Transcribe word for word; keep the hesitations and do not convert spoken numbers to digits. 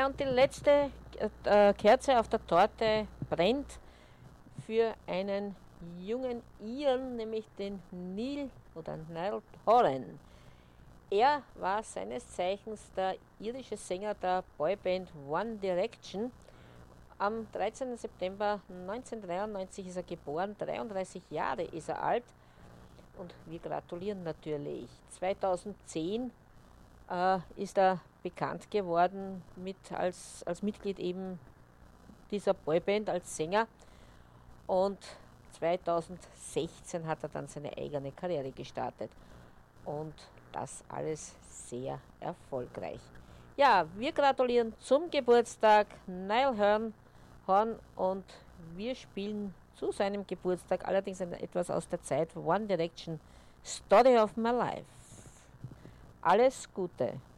Ja, und die letzte äh, Kerze auf der Torte brennt für einen jungen Iren, nämlich den Neil oder Niall Horan. Er war seines Zeichens der irische Sänger der Boyband One Direction. Am dreizehnten September neunzehnhundertdreiundneunzig ist er geboren, dreiunddreißig Jahre ist er alt und wir gratulieren natürlich. zweitausendzehn äh, ist er bekannt geworden mit als, als Mitglied eben dieser Boyband, als Sänger, und zweitausendsechzehn hat er dann seine eigene Karriere gestartet und das alles sehr erfolgreich. Ja, wir gratulieren zum Geburtstag Niall Horan, Horn und wir spielen zu seinem Geburtstag allerdings etwas aus der Zeit One Direction, Story of My Life. Alles Gute!